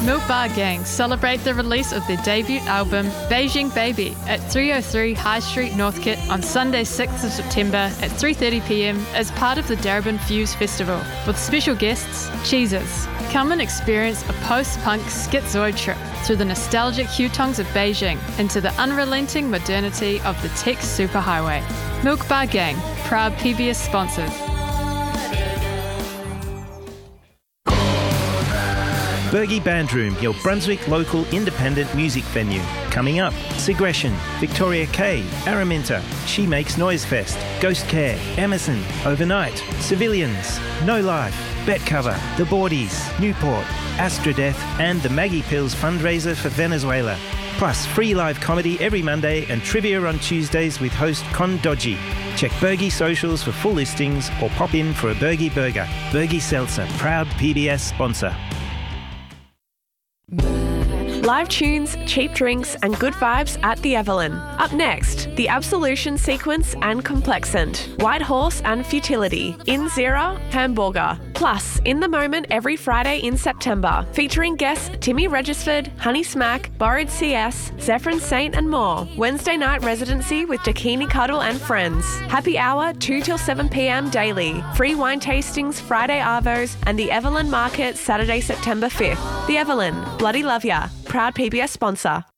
Milk Bar Gang celebrate the release of their debut album, Beijing Baby, at 303 High Street, Northcote on Sunday 6th of September at 3:30pm as part of the Darebin Fuse Festival, with special guests, Cheezers. Come and experience a post-punk schizoid trip through the nostalgic hutongs of Beijing into the unrelenting modernity of the tech superhighway. Milk Bar Gang, proud PBS sponsors. Bergie Bandroom, your Brunswick local independent music venue. Coming up, Segression, Victoria K, Araminta, She Makes Noise Fest, Ghost Care, Emerson, Overnight, Civilians, No Life, Betcover, The Boardies, Newport, Astrodeath and the Maggie Pills fundraiser for Venezuela. Plus free live comedy every Monday and trivia on Tuesdays with host Con Dodgy. Check Bergie socials for full listings or pop in for a Bergie burger. Bergie Seltzer, proud PBS sponsor. Live tunes, cheap drinks and good vibes at the Evelyn. Up next, the Absolution Sequence and Complexant, White Horse and Futility, In Zero, Hamburger. Plus, In the Moment every Friday in September, featuring guests Timmy Regisford, Honey Smack, Borrowed CS, Zephyrin Saint and more. Wednesday night residency with Dakini Cuddle and friends. Happy hour 2 till 7pm daily. Free wine tastings Friday Arvos and the Evelyn Market Saturday September 5th. The Evelyn, bloody love ya. Proud PBS sponsor.